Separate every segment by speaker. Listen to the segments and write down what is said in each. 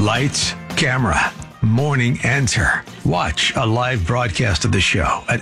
Speaker 1: Lights, camera, morning answer. Watch a live broadcast of the show at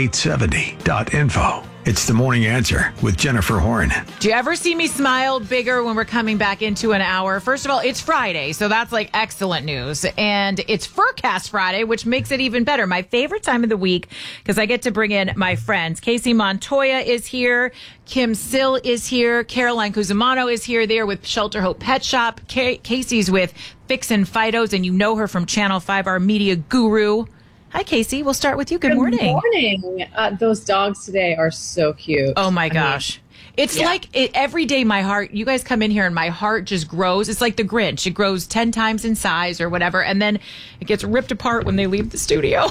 Speaker 1: am870.info. It's the Morning Answer with Jennifer Horn.
Speaker 2: Do you ever see me smile bigger when we're coming back into an hour? First of all, it's Friday, so that's like excellent news. And it's Furcast Friday, which makes it even better. My favorite time of the week because I get to bring in my friends. Casey Montoya is here. Kim Sill is here. Caroline Cusimano is here. They're with Shelter Hope Pet Shop. Casey's with Fixin' Fidos, and you know her from Channel 5, our media guru. Hi, Casey. We'll start with you. Good morning.
Speaker 3: Good morning. Those dogs today are so cute.
Speaker 2: Oh, my gosh. It's like every day my heart, you guys come in here and my heart just grows. It's like the Grinch. It grows 10 times in size or whatever. And then it gets ripped apart when they leave the studio.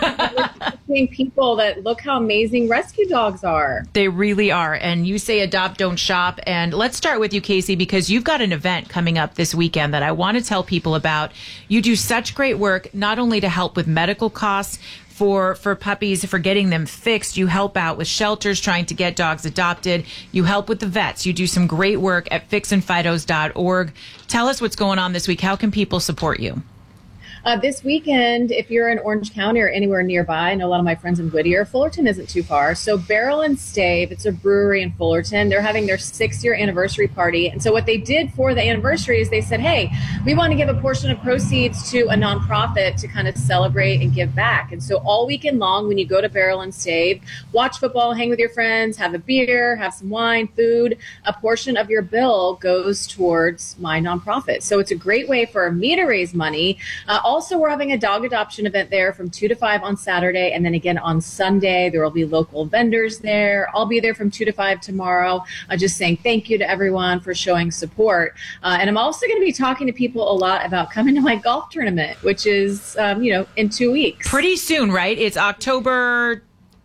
Speaker 3: Seeing people that look how amazing rescue dogs are.
Speaker 2: They really are. And you say adopt, don't shop. And let's start with you, Casey, because you've got an event coming up this weekend that I want to tell people about. You do such great work, not only to help with medical costs, for puppies, for getting them fixed. You help out with shelters trying to get dogs adopted. You help with the vets. You do some great work at fixinfidos.org. Tell us what's going on this week. How can people support you?
Speaker 3: This weekend, if you're in Orange County or anywhere nearby, I know a lot of my friends in Whittier, Fullerton isn't too far. So Barrel and Stave, it's a brewery in Fullerton. They're having their 6-year anniversary party. And so what they did for the anniversary is they said, hey, we want to give a portion of proceeds to a nonprofit to kind of celebrate and give back. And so all weekend long, when you go to Barrel and Stave, watch football, hang with your friends, have a beer, have some wine, food, a portion of your bill goes towards my nonprofit. So it's a great way for me to raise money. Also, we're having a dog adoption event there from 2 to 5 on Saturday. And then again on Sunday, there will be local vendors there. I'll be there from 2 to 5 tomorrow, just saying thank you to everyone for showing support. And I'm also going to be talking to people a lot about coming to my golf tournament, which is, in 2 weeks.
Speaker 2: Pretty soon, right? It's October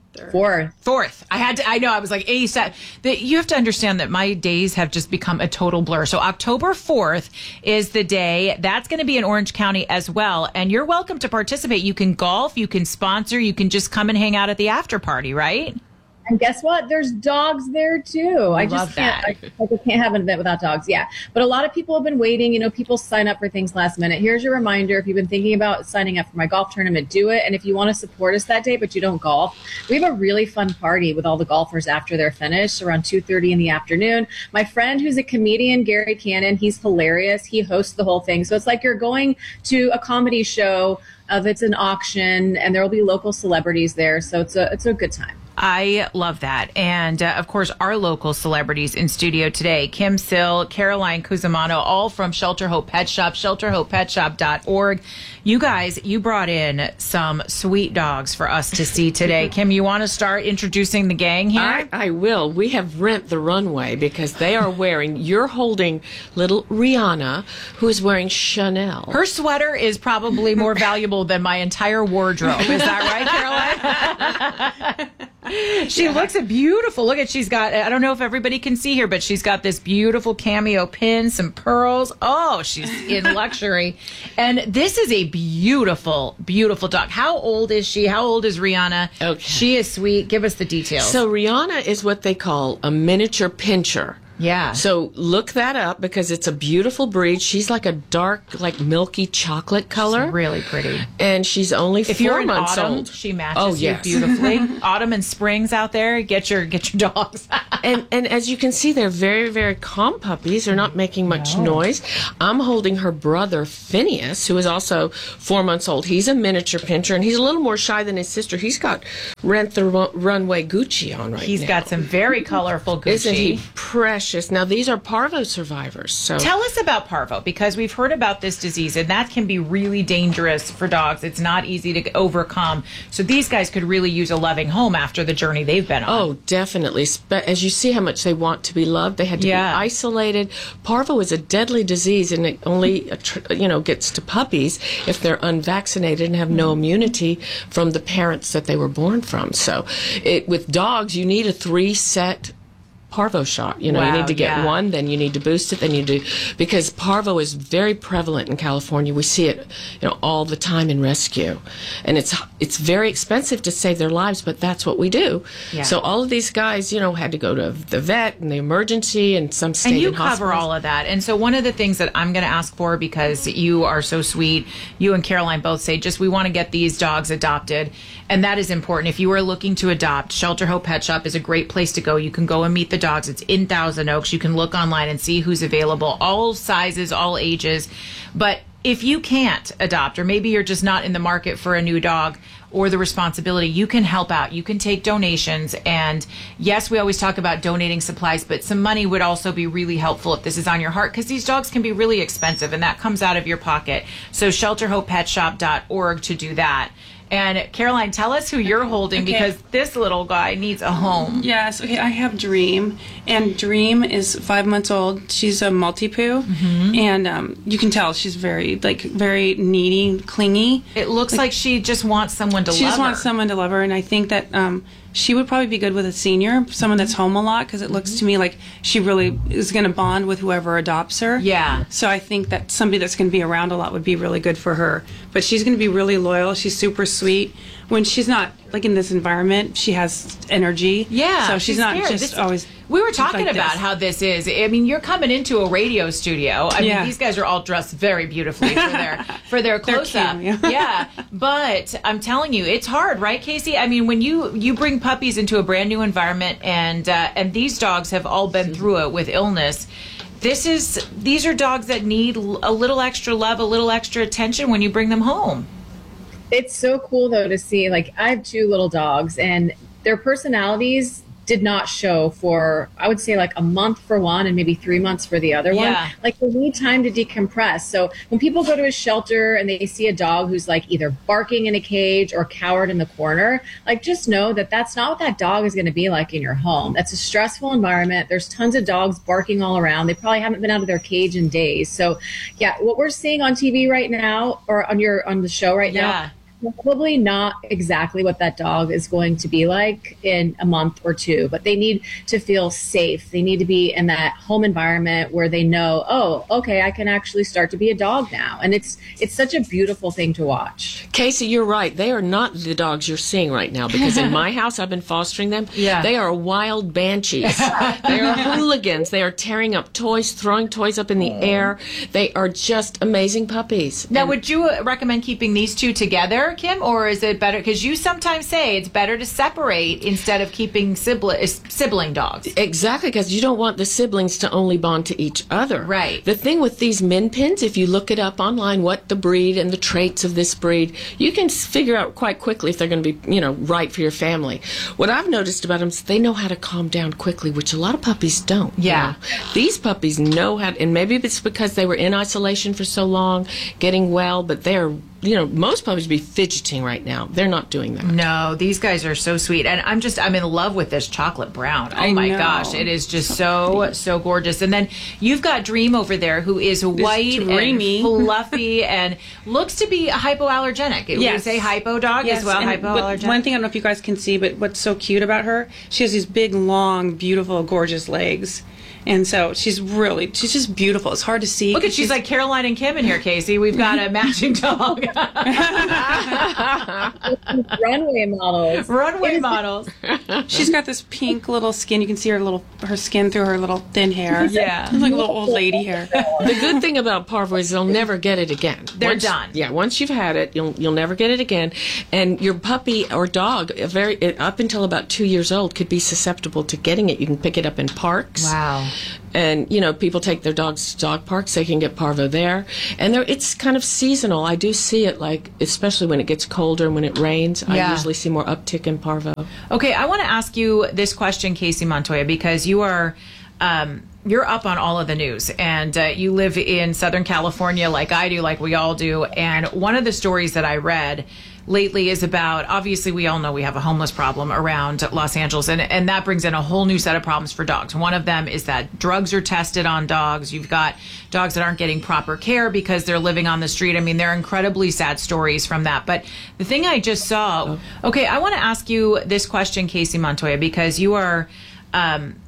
Speaker 2: 4th. I was like 87. You have to understand that my days have just become a total blur. So October 4th is the day. That's going to be in Orange County as well. And you're welcome to participate. You can golf, you can sponsor, you can just come and hang out at the after party, right?
Speaker 3: And guess what? There's dogs there too. I just can't have an event without dogs. Yeah. But a lot of people have been waiting. People sign up for things last minute. Here's your reminder. If you've been thinking about signing up for my golf tournament, do it. And if you want to support us that day, but you don't golf, we have a really fun party with all the golfers after they're finished around 2:30 in the afternoon. My friend who's a comedian, Gary Cannon, he's hilarious. He hosts the whole thing. So it's like you're going to a comedy show. It's an auction and there will be local celebrities there. So it's a good time.
Speaker 2: I love that. And, of course, our local celebrities in studio today, Kim Sill, Caroline Cusimano, all from Shelter Hope Pet Shop, shelterhopepetshop.org. You guys, you brought in some sweet dogs for us to see today. Kim, you want to start introducing the gang here?
Speaker 4: I will. We have rent the runway because they are you're holding little Rihanna, who is wearing Chanel.
Speaker 2: Her sweater is probably more valuable than my entire wardrobe. Is that right, Caroline? She looks beautiful. Look at, she's got, I don't know if everybody can see here, but she's got this beautiful cameo pin, some pearls. Oh, she's in luxury. And this is a beautiful, beautiful dog. How old is she? How old is Rihanna? Okay. She is sweet. Give us the details.
Speaker 4: So Rihanna is what they call a miniature pinscher.
Speaker 2: Yeah.
Speaker 4: So look that up because it's a beautiful breed. She's like a dark, like milky chocolate color.
Speaker 2: She's really pretty.
Speaker 4: And she's only 4 months old.
Speaker 2: She matches you beautifully. Autumn and springs out there. Get your dogs.
Speaker 4: and as you can see, they're very, very calm puppies. They're not making much noise. I'm holding her brother, Phineas, who is also 4 months old. He's a miniature pinscher, and he's a little more shy than his sister. He's got Rent the Runway Gucci on right now.
Speaker 2: He's got some very colorful Gucci.
Speaker 4: Isn't he precious? Now, these are parvo survivors. So
Speaker 2: tell us about parvo, because we've heard about this disease, and that can be really dangerous for dogs. It's not easy to overcome. So these guys could really use a loving home after the journey they've been on.
Speaker 4: Oh, definitely. As you see how much they want to be loved, they had to be isolated. Parvo is a deadly disease, and it only gets to puppies if they're unvaccinated and have no immunity from the parents that they were born from. So with dogs, you need a 3-set parvo shot. You
Speaker 2: Wow,
Speaker 4: need to get
Speaker 2: yeah.
Speaker 4: one, then you need to boost it, then you do, because parvo is very prevalent in California. We see it, all the time in rescue, and it's very expensive to save their lives, but that's what we do.
Speaker 2: Yeah.
Speaker 4: So all of these guys, had to go to the vet and the emergency, and some stayed
Speaker 2: And you
Speaker 4: in
Speaker 2: cover
Speaker 4: hospitals.
Speaker 2: all of that. And so one of the things that I'm going to ask for, because you are so sweet, you and Caroline both say, we want to get these dogs adopted. And that is important. If you are looking to adopt, Shelter Hope Pet Shop is a great place to go. You can go and meet the dogs. It's in Thousand Oaks. You can look online and see who's available, all sizes, all ages. But if you can't adopt, or maybe you're just not in the market for a new dog or the responsibility, you can help out. You can take donations. And yes, we always talk about donating supplies, but some money would also be really helpful if this is on your heart, because these dogs can be really expensive, and that comes out of your pocket. So shelterhopepetshop.org to do that. And Caroline, tell us who you're holding, because this little guy needs a home.
Speaker 5: Yes, okay, I have Dream, and Dream is 5 months old. She's a Maltipoo, and you can tell she's very needy, clingy.
Speaker 2: It looks like she just wants someone to love her.
Speaker 5: She just wants someone to love her, and I think that she would probably be good with a senior, someone that's home a lot, because it looks to me like she really is going to bond with whoever adopts her.
Speaker 2: Yeah.
Speaker 5: So I think that somebody that's going to be around a lot would be really good for her. But she's going to be really loyal. She's super sweet. When she's not like in this environment, she has energy.
Speaker 2: Yeah.
Speaker 5: So she's not
Speaker 2: scared.
Speaker 5: just always.
Speaker 2: We were talking
Speaker 5: like
Speaker 2: about
Speaker 5: this.
Speaker 2: how this is. I mean, you're coming into a radio studio. I mean, these guys are all dressed very beautifully for their close up.
Speaker 5: cute, yeah.
Speaker 2: Yeah. But I'm telling you, it's hard, right, Casey? I mean, when you bring puppies into a brand new environment, and these dogs have all been through it with illness. These are dogs that need a little extra love, a little extra attention when you bring them home.
Speaker 3: It's so cool, though, to see, like, I have 2 little dogs, and their personalities did not show for, I would say, like a month for one and maybe 3 months for the other
Speaker 2: Yeah.
Speaker 3: one. Like, they need time to decompress. So when people go to a shelter and they see a dog who's like either barking in a cage or cowered in the corner, like, just know that that's not what that dog is going to be like in your home. That's a stressful environment. There's tons of dogs barking all around. They probably haven't been out of their cage in days. So yeah, what we're seeing on TV right now, or on the show right now, probably not exactly what that dog is going to be like in a month or 2, but they need to feel safe. They need to be in that home environment where they know, oh, okay, I can actually start to be a dog now. And it's such a beautiful thing to watch.
Speaker 4: Casey, you're right. They are not the dogs you're seeing right now, because in my house, I've been fostering them.
Speaker 2: Yeah.
Speaker 4: They are wild banshees. They are hooligans. They are tearing up toys, throwing toys up in the air. They are just amazing puppies.
Speaker 2: Now, would you recommend keeping these 2 together, Kim, or is it better? Because you sometimes say it's better to separate instead of keeping sibling dogs.
Speaker 4: Exactly, because you don't want the siblings to only bond to each other.
Speaker 2: Right.
Speaker 4: The thing with these min pins, if you look it up online, what the breed and the traits of this breed, you can figure out quite quickly if they're going to be, right for your family. What I've noticed about them is they know how to calm down quickly, which a lot of puppies don't.
Speaker 2: Yeah.
Speaker 4: These puppies know how, and maybe it's because they were in isolation for so long, getting well, but they're, most puppies be fidgeting right now. They're not doing that.
Speaker 2: No, these guys are so sweet. And I'm in love with this chocolate brown. Oh
Speaker 5: I
Speaker 2: my
Speaker 5: know.
Speaker 2: gosh. It is just so gorgeous. And then you've got Dream over there, who is white
Speaker 5: dreamy.
Speaker 2: and fluffy and looks to be hypoallergenic. Would you say hypo dog as well?
Speaker 5: and
Speaker 2: Hypoallergenic.
Speaker 5: one thing I don't know if you guys can see, but what's so cute about her, she has these big, long, beautiful, gorgeous legs. And so she's just beautiful. It's hard to see.
Speaker 2: Look at, she's like Caroline and Kim in here, Casey. We've got a matching dog.
Speaker 3: Runway models.
Speaker 2: Runway models.
Speaker 5: She's got this pink little skin. You can see her skin through her little thin hair.
Speaker 2: Yeah.
Speaker 5: It's like a little old lady hair.
Speaker 4: The good thing about parvo is they'll never get it again.
Speaker 2: They're done.
Speaker 4: Yeah, once you've had it, you'll never get it again. And your puppy or dog, up until about 2 years old, could be susceptible to getting it. You can pick it up in parks.
Speaker 2: Wow.
Speaker 4: And, people take their dogs to dog parks. They can get parvo there. And it's kind of seasonal. I do see it, especially when it gets colder and when it rains.
Speaker 2: Yeah.
Speaker 4: I usually see more uptick in parvo.
Speaker 2: Okay, I want to ask you this question, Casey Montoya, because you are you're up on all of the news, and you live in Southern California like I do, like we all do. And one of the stories that I read lately is about, obviously we all know we have a homeless problem around Los Angeles, and that brings in a whole new set of problems for dogs. One of them is that drugs are tested on dogs. You've got dogs that aren't getting proper care because they're living on the street. I mean, they're incredibly sad stories from that. But the thing I just saw, okay, I want to ask you this question, Casey Montoya, because you are